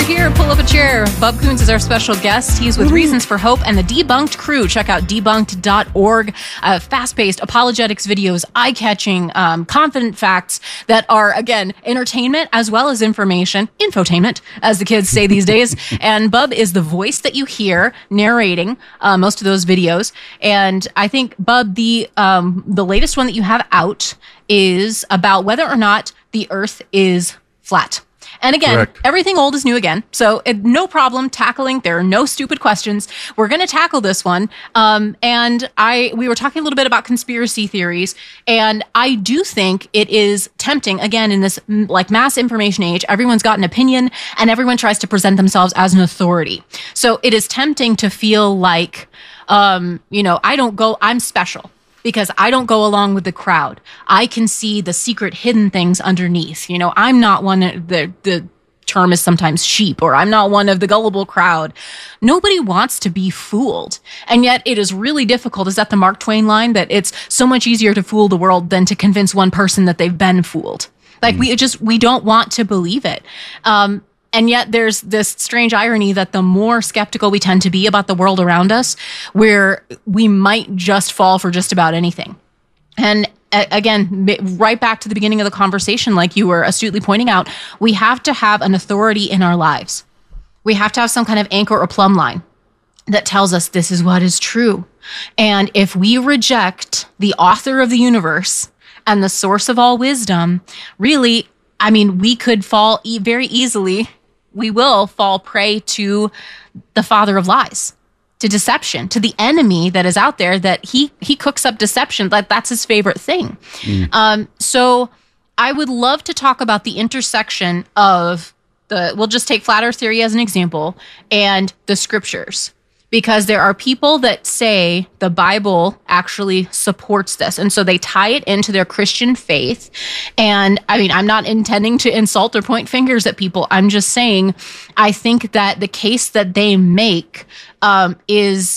you're here, pull up a chair. Bub Coons is our special guest. He's with Reasons for Hope and the Debunked crew. Check out debunked.org. Fast-paced apologetics videos, eye-catching, confident facts that are, again, entertainment as well as information. Infotainment, as the kids say these days. And Bub is the voice that you hear narrating most of those videos. And I think, Bub, the latest one that you have out is about whether or not the Earth is flat. And again, Correct. Everything old is new again. So no problem tackling. There are no stupid questions. We're going to tackle this one. And we were talking a little bit about conspiracy theories. And I do think it is tempting, again, in this like mass information age, everyone's got an opinion and everyone tries to present themselves as an authority. So it is tempting to feel like, I'm special. Because I don't go along with the crowd. I can see the secret hidden things underneath. I'm not one of the term is sometimes sheep, or I'm not one of the gullible crowd. Nobody wants to be fooled. And yet it is really difficult. Is that the Mark Twain line? That it's so much easier to fool the world than to convince one person that they've been fooled. Like we don't want to believe it. And yet there's this strange irony that the more skeptical we tend to be about the world around us, where we might just fall for just about anything. And again, right back to the beginning of the conversation, like you were astutely pointing out, we have to have an authority in our lives. We have to have some kind of anchor or plumb line that tells us this is what is true. And if we reject the author of the universe and the source of all wisdom, really, we could fall very easily. We will fall prey to the father of lies, to deception, to the enemy that is out there, that he cooks up deception. That's his favorite thing. So I would love to talk about the intersection of we'll just take flat earth theory as an example, and the scriptures. Because there are people that say the Bible actually supports this. And so they tie it into their Christian faith. And I'm not intending to insult or point fingers at people. I'm just saying, I think that the case that they make is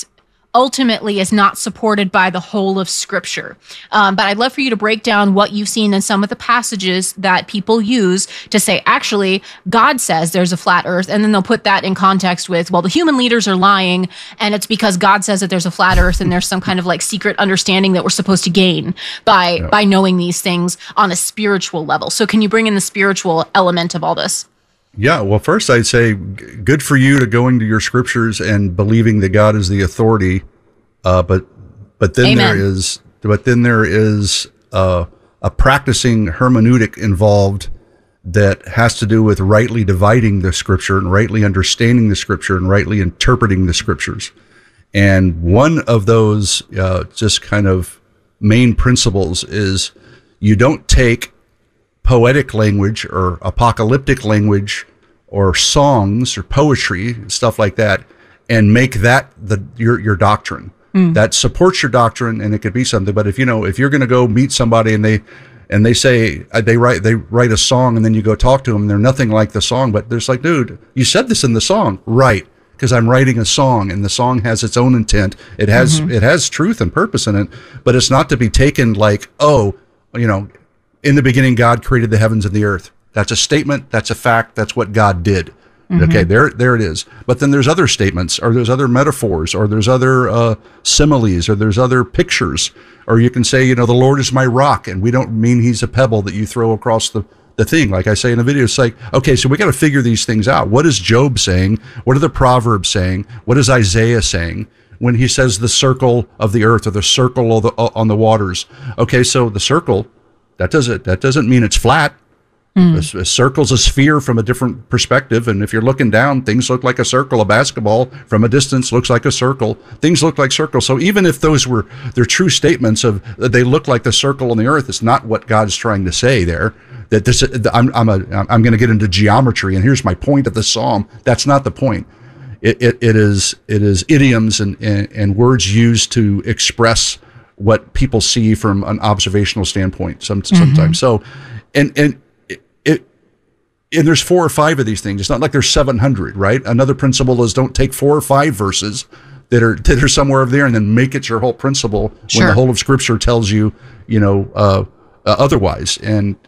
not supported by the whole of Scripture. But I'd love for you to break down what you've seen in some of the passages that people use to say, actually, God says there's a flat earth. And then they'll put that in context with, well, the human leaders are lying. And it's because God says that there's a flat earth and there's some kind of like secret understanding that we're supposed to gain by knowing these things on a spiritual level. So can you bring in the spiritual element of all this? Yeah, well, first I'd say good for you to going to your scriptures and believing that God is the authority. But then there is a practicing hermeneutic involved that has to do with rightly dividing the scripture and rightly understanding the scripture and rightly interpreting the scriptures. And one of those just kind of main principles is you don't take poetic language or apocalyptic language or songs or poetry, stuff like that, and make that your doctrine. That supports your doctrine, and it could be something. But if you're going to go meet somebody and they say they write a song, and then you go talk to them, and they're nothing like the song, but there's like, dude, you said this in the song, right? Because I'm writing a song, and the song has its own intent. It has truth and purpose in it, but it's not to be taken like, in the beginning, God created the heavens and the earth. That's a statement. That's a fact. That's what God did. Okay, there it is. But then there's other statements, or there's other metaphors, or there's other similes, or there's other pictures. Or you can say, the Lord is my rock, and we don't mean he's a pebble that you throw across the thing. Like I say in the video, it's like, okay, so we got to figure these things out. What is Job saying? What are the Proverbs saying? What is Isaiah saying when he says the circle of the earth or the circle on the waters? Okay, so the circle, that doesn't mean it's flat. A circle's a sphere from a different perspective, and if you're looking down, things look like a circle. A basketball from a distance looks like a circle. Things look like circles. So even if those were their true statements of they look like the circle on the earth, it's not what God's trying to say there. That this, I'm going to get into geometry, and here's my point of the psalm. That's not the point. It is idioms and words used to express what people see from an observational standpoint. Sometimes. So, and there's 4 or 5 of these things. It's not like there's 700, right? Another principle is don't take 4 or 5 verses that are somewhere over there and then make it your whole principle when the whole of Scripture tells you, otherwise. And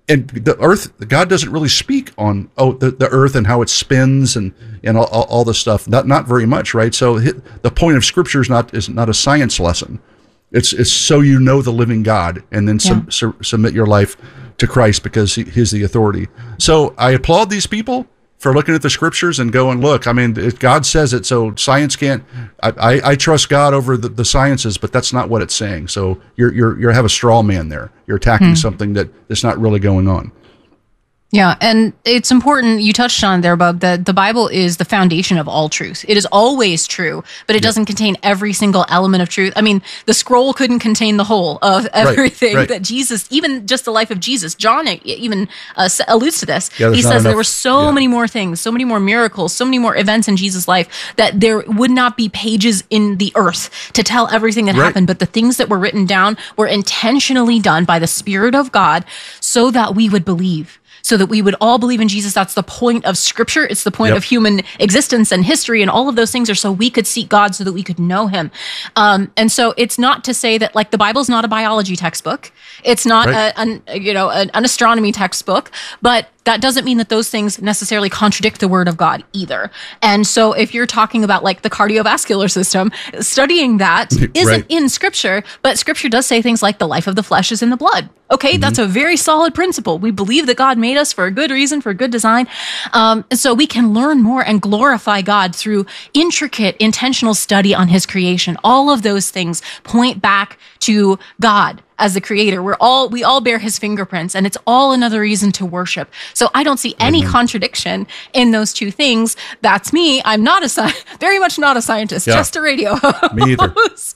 and the earth, God doesn't really speak on the earth and how it spins and all the stuff. Not very much, right? So the point of Scripture is not a science lesson. It's so you know the living God, and then submit your life to Christ because He's the authority. So I applaud these people for looking at the Scriptures and going, look, I mean, God says it, so science can't. I trust God over the sciences, but that's not what it's saying. So you have a straw man there. You're attacking something that's not really going on. Yeah, and it's important, you touched on there, Bub, that the Bible is the foundation of all truth. It is always true, but it doesn't contain every single element of truth. I mean, the scroll couldn't contain the whole of everything that Jesus, even just the life of Jesus. John even alludes to this. Yeah, he says there were so many more things, so many more miracles, so many more events in Jesus' life that there would not be pages in the earth to tell everything that happened, but the things that were written down were intentionally done by the Spirit of God so that we would believe. So that we would all believe in Jesus. That's the point of Scripture. It's the point of human existence and history, and all of those things are so we could seek God, so that we could know Him. And so it's not to say that, like, the Bible's not a biology textbook. It's not an astronomy textbook, but that doesn't mean that those things necessarily contradict the Word of God either. And so if you're talking about, like, the cardiovascular system, studying that isn't in Scripture, but Scripture does say things like the life of the flesh is in the blood. Okay, that's a very solid principle. We believe that God made us for a good reason, for a good design. And so we can learn more and glorify God through intricate, intentional study on His creation. All of those things point back to God as the creator. We all bear His fingerprints, and it's all another reason to worship. So I don't see any contradiction in those two things. That's me. I'm not very much not a scientist, just a radio host. Me either.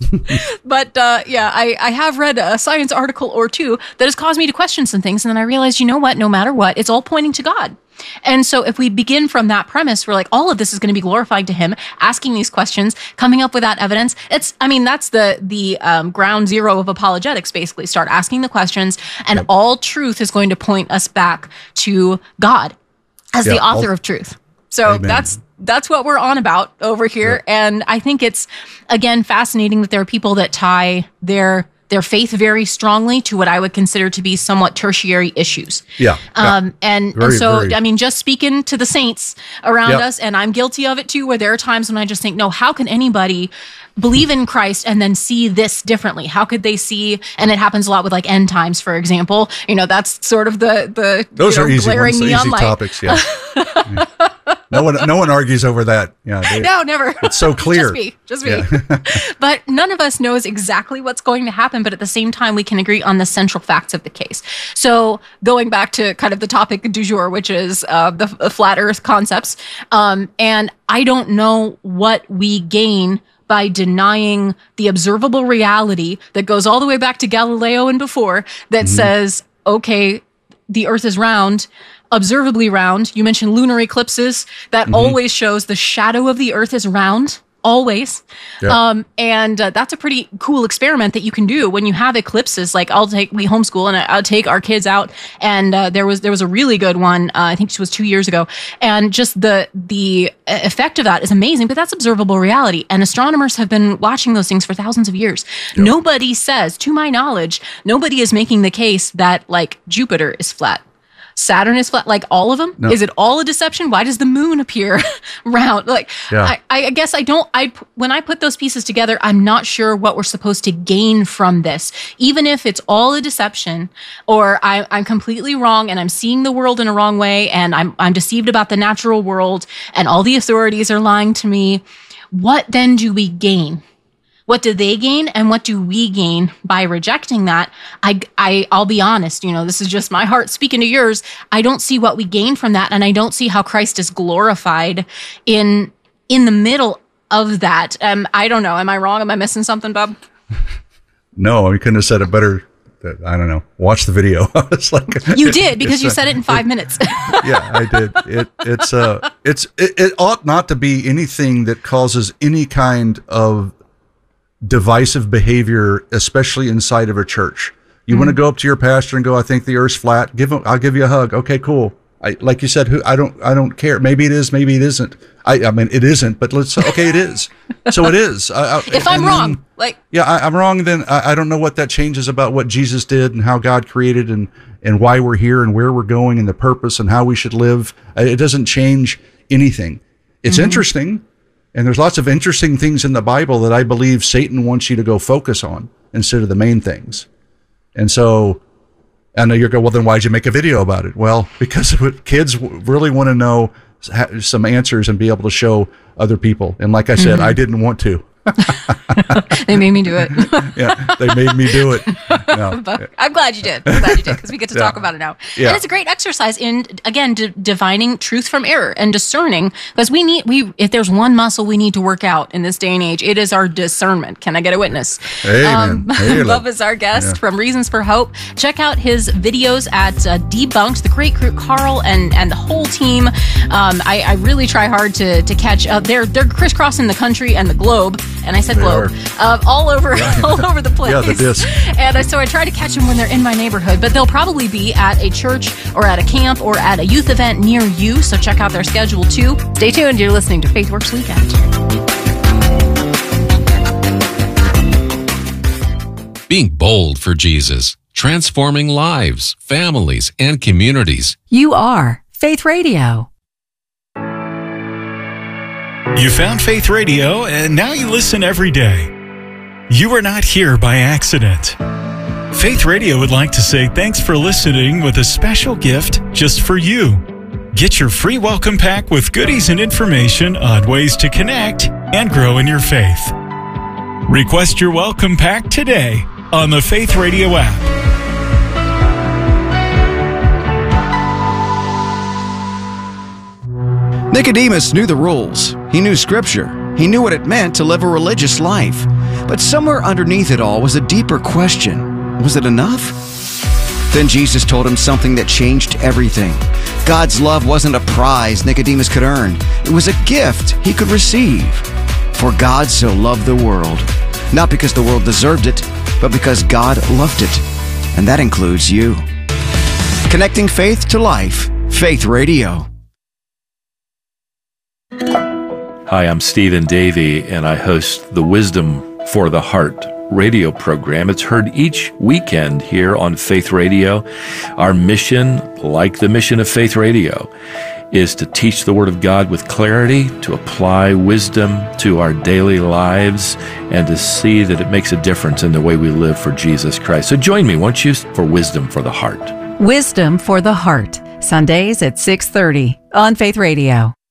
But I have read a science article or two that has caused me to question some things, and then I realized, you know what? No matter what, it's all pointing to God. And so if we begin from that premise, we're like, all of this is going to be glorifying to Him, asking these questions, coming up with that evidence. That's the ground zero of apologetics, basically. Start asking the questions, and all truth is going to point us back to God as the author of truth. So that's what we're on about over here. Yeah. And I think it's, again, fascinating that there are people that tie their faith very strongly to what I would consider to be somewhat tertiary issues. And so, I mean, just speaking to the saints around us, and I'm guilty of it too, where there are times when I just think, no, how can anybody believe in Christ and then see this differently? How could they see, and it happens a lot with, like, end times, for example, that's sort of the those are easy ones, easy topics. No one argues over that. No, never. It's so clear. Just me. But none of us knows exactly what's going to happen, but at the same time, we can agree on the central facts of the case. So going back to kind of the topic du jour, which is the flat earth concepts, and I don't know what we gain by denying the observable reality that goes all the way back to Galileo and before, that says, okay, the earth is round, observably round. You mentioned lunar eclipses. That always shows the shadow of the earth is round. Always. And that's a pretty cool experiment that you can do when you have eclipses. Like we homeschool, and I'll take our kids out, and there was a really good one. I think it was 2 years ago, and just the effect of that is amazing. But that's observable reality, and astronomers have been watching those things for thousands of years. Nobody says, to my knowledge, nobody is making the case that, like, Jupiter is flat, Saturn is flat, like all of them. No. Is it all a deception? Why does the moon appear round? Like, I guess when I put those pieces together, I'm not sure what we're supposed to gain from this. Even if it's all a deception, or I'm completely wrong and I'm seeing the world in a wrong way, and I'm deceived about the natural world, and all the authorities are lying to me, what then do we gain? What do they gain, and what do we gain by rejecting that? I'll be honest, this is just my heart speaking to yours. I don't see what we gain from that, and I don't see how Christ is glorified in the middle of that. I don't know. Am I wrong? Am I missing something, Bob? No, we couldn't have said it better. I don't know. Watch the video. It's like, you did, because you said it in 5 minutes. Yeah, I did. It ought not to be anything that causes any kind of divisive behavior, especially inside of a church. You want to go up to your pastor and go, I think the earth's flat. I'll give you a hug. Okay, cool. Like you said, I don't care. Maybe it is, maybe it isn't. I mean, it isn't, but okay, it is. So it is. If I'm wrong, I'm wrong, then I don't know what that changes about what Jesus did and how God created and and why we're here and where we're going and the purpose and how we should live. It doesn't change anything. It's interesting, and there's lots of interesting things in the Bible that I believe Satan wants you to go focus on instead of the main things. And so, I know you're going, well, then why'd you make a video about it? Well, because kids really want to know some answers and be able to show other people. And like I said, I didn't want to. They made me do it. Yeah, they made me do it. No. But I'm glad you did. I'm glad you did, because we get to talk about it now. Yeah. And it's a great exercise in, again, divining truth from error and discerning, because if there's one muscle we need to work out in this day and age, it is our discernment. Can I get a witness? Amen. Bob is our guest from Reasons for Hope. Check out his videos at Debunked, the great crew, Carl and the whole team. I really try hard to catch up. They're crisscrossing the country and the globe. And I said globe, all over the place. Yeah, the disc. And so I try to catch them when they're in my neighborhood, but they'll probably be at a church or at a camp or at a youth event near you. So check out their schedule too. Stay tuned. You're listening to FaithWorks Weekend. Being bold for Jesus, transforming lives, families, and communities. You are Faith Radio. You found Faith Radio, and now you listen every day. You are not here by accident. Faith Radio would like to say thanks for listening with a special gift just for you. Get your free welcome pack with goodies and information on ways to connect and grow in your faith. Request your welcome pack today on the Faith Radio app. Nicodemus knew the rules. He knew Scripture. He knew what it meant to live a religious life. But somewhere underneath it all was a deeper question. Was it enough? Then Jesus told him something that changed everything. God's love wasn't a prize Nicodemus could earn. It was a gift he could receive. For God so loved the world, not because the world deserved it, but because God loved it. And that includes you. Connecting faith to life. Faith Radio. Hi, I'm Stephen Davey, and I host the Wisdom for the Heart radio program. It's heard each weekend here on Faith Radio. Our mission, like the mission of Faith Radio, is to teach the Word of God with clarity, to apply wisdom to our daily lives, and to see that it makes a difference in the way we live for Jesus Christ. So join me, won't you, for Wisdom for the Heart. Wisdom for the Heart, Sundays at 6:30 on Faith Radio.